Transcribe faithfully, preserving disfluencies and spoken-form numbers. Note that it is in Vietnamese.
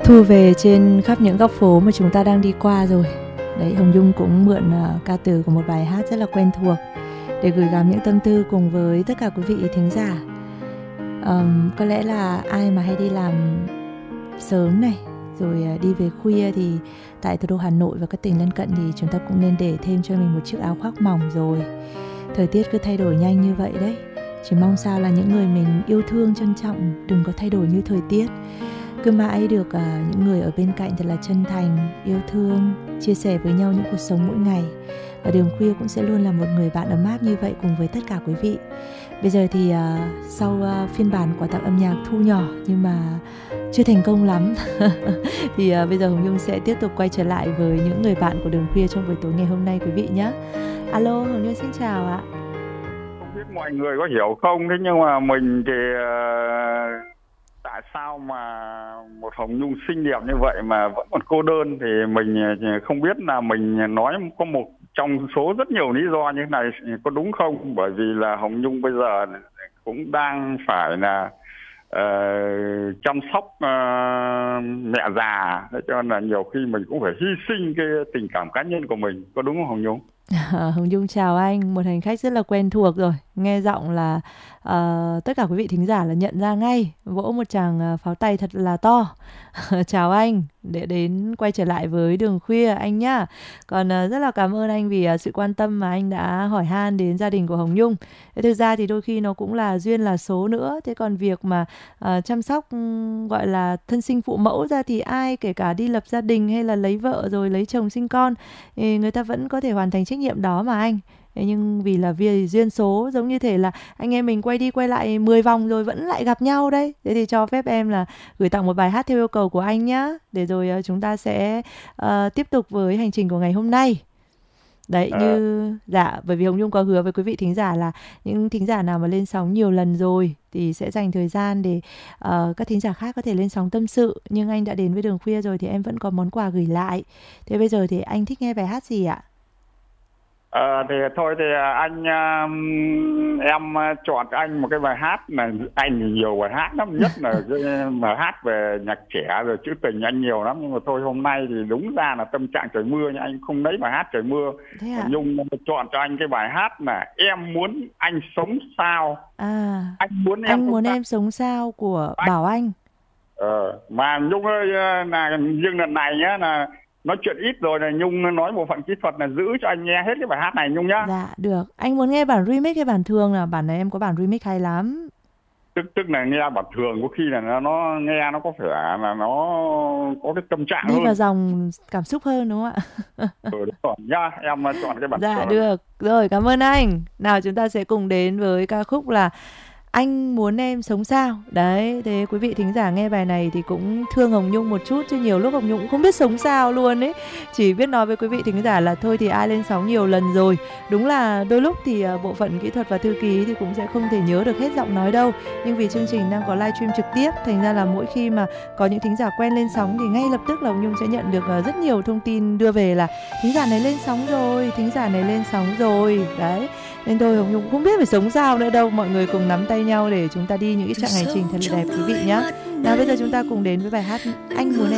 Thu về trên khắp những góc phố mà chúng ta đang đi qua rồi. Đấy, Hồng Nhung cũng mượn uh, ca từ của một bài hát rất là quen thuộc để gửi gắm những tâm tư cùng với tất cả quý vị thính giả. um, Có lẽ là ai mà hay đi làm sớm này rồi uh, đi về khuya thì tại thủ đô Hà Nội và các tỉnh lân cận thì chúng ta cũng nên để thêm cho mình một chiếc áo khoác mỏng rồi. Thời tiết cứ thay đổi nhanh như vậy đấy. Chỉ mong sao là những người mình yêu thương, trân trọng đừng có thay đổi như thời tiết. Cứ mãi được uh, những người ở bên cạnh thật là chân thành, yêu thương, chia sẻ với nhau những cuộc sống mỗi ngày. Và Đường Khuya cũng sẽ luôn là một người bạn ấm áp như vậy cùng với tất cả quý vị. Bây giờ thì uh, sau uh, phiên bản quà tặng âm nhạc thu nhỏ nhưng mà chưa thành công lắm thì uh, bây giờ Hồng Nhung sẽ tiếp tục quay trở lại với những người bạn của Đường Khuya trong buổi tối ngày hôm nay quý vị nhé. Alo, Hồng Nhung xin chào ạ. Không biết mọi người có hiểu không, thế nhưng mà mình thì uh... tại sao mà một Hồng Nhung xinh đẹp như vậy mà vẫn còn cô đơn thì mình không biết là mình nói có một trong số rất nhiều lý do như thế này có đúng không? Bởi vì là Hồng Nhung bây giờ cũng đang phải là uh, chăm sóc uh, mẹ già, thế cho nên là nhiều khi mình cũng phải hy sinh cái tình cảm cá nhân của mình, có đúng không Hồng Nhung? À, Hồng Nhung chào anh, một hành khách rất là quen thuộc rồi. Nghe giọng là uh, tất cả quý vị thính giả là nhận ra ngay. Vỗ một tràng uh, pháo tay thật là to. Chào anh, để đến quay trở lại với Đường Khuya anh nhá. Còn uh, rất là cảm ơn anh vì uh, sự quan tâm mà anh đã hỏi han đến gia đình của Hồng Nhung. Thế thực ra thì đôi khi nó cũng là duyên là số nữa. Thế còn việc mà uh, chăm sóc um, gọi là thân sinh phụ mẫu ra thì ai kể cả đi lập gia đình hay là lấy vợ rồi lấy chồng sinh con thì người ta vẫn có thể hoàn thành trách nhiệm đó mà anh. Nhưng vì là vì duyên số, giống như thể là anh em mình quay đi quay lại mười vòng rồi vẫn lại gặp nhau đây. Thế thì cho phép em là gửi tặng một bài hát theo yêu cầu của anh nhá. Để rồi uh, chúng ta sẽ uh, tiếp tục với hành trình của ngày hôm nay. Đấy, à. như dạ, bởi vì Hồng Nhung có hứa với quý vị thính giả là những thính giả nào mà lên sóng nhiều lần rồi thì sẽ dành thời gian để uh, các thính giả khác có thể lên sóng tâm sự. Nhưng anh đã đến với Đường Khuya rồi thì em vẫn có món quà gửi lại. Thế bây giờ thì anh thích nghe bài hát gì ạ? Ờ, thì thôi thì anh uh, em chọn cho anh một cái bài hát là anh thì nhiều bài hát lắm, nhất là cái bài hát về nhạc trẻ rồi trữ tình anh nhiều lắm, nhưng mà thôi hôm nay thì đúng ra là tâm trạng trời mưa nhưng anh không lấy bài hát trời mưa. À? Nhung chọn cho anh cái bài hát là Em Muốn Anh Sống Sao. À, anh muốn em anh sống muốn sao? Em Sống Sao của anh. Bảo Anh. Ờ, mà Nhung ơi, là riêng lần này nhá, là nói chuyện ít rồi là Nhung nói bộ phận kỹ thuật là giữ cho anh nghe hết cái bài hát này Nhung nhá. Dạ được. Anh muốn nghe bản remix hay bản thường? Là bản này em có bản remix hay lắm. Tức tức là nghe bản thường có khi là nó, nó nghe nó có vẻ là nó có cái tâm trạng đi hơn, vào dòng cảm xúc hơn đúng không ạ? Ừ đúng rồi nhá, em chọn cái bản dạ thường. Được rồi, cảm ơn anh. Nào chúng ta sẽ cùng đến với ca khúc là Anh Muốn Em Sống Sao. Đấy, thế quý vị thính giả nghe bài này thì cũng thương Hồng Nhung một chút, chứ nhiều lúc Hồng Nhung cũng không biết sống sao luôn ấy. Chỉ biết nói với quý vị thính giả là thôi thì ai lên sóng nhiều lần rồi. Đúng là đôi lúc thì bộ phận kỹ thuật và thư ký thì cũng sẽ không thể nhớ được hết giọng nói đâu. Nhưng vì chương trình đang có livestream trực tiếp, thành ra là mỗi khi mà có những thính giả quen lên sóng thì ngay lập tức là Hồng Nhung sẽ nhận được rất nhiều thông tin đưa về là thính giả này lên sóng rồi, thính giả này lên sóng rồi. Đấy, nên thôi Hồng Nhung cũng không biết phải sống sao nữa đâu. Mọi người cùng nắm tay nhau để chúng ta đi những cái chặng hành trình thật là đẹp quý vị nhé. Nào bây giờ chúng ta cùng đến với bài hát Anh Muốn Em